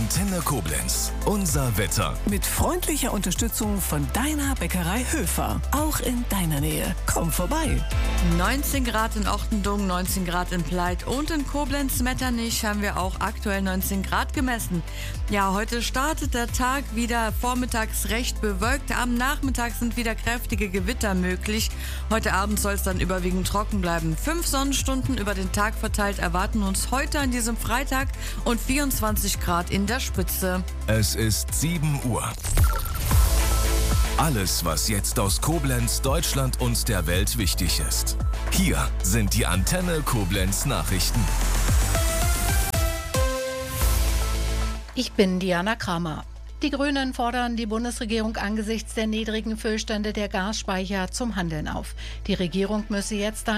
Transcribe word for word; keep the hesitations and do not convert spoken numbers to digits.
Antenne Koblenz. Unser Wetter. Mit freundlicher Unterstützung von deiner Bäckerei Höfer. Auch in deiner Nähe. Komm vorbei. neunzehn Grad in Ochtendung, neunzehn Grad in Pleit und in Koblenz-Metternich haben wir auch aktuell neunzehn Grad gemessen. Ja, heute startet der Tag wieder vormittags recht bewölkt. Am Nachmittag sind wieder kräftige Gewitter möglich. Heute Abend soll es dann überwiegend trocken bleiben. Fünf Sonnenstunden über den Tag verteilt erwarten uns heute an diesem Freitag und vierundzwanzig Grad in der Spitze. Es ist sieben Uhr. Alles, was jetzt aus Koblenz, Deutschland und der Welt wichtig ist. Hier sind die Antenne Koblenz Nachrichten. Ich bin Diana Kramer. Die Grünen fordern die Bundesregierung angesichts der niedrigen Füllstände der Gasspeicher zum Handeln auf. Die Regierung müsse jetzt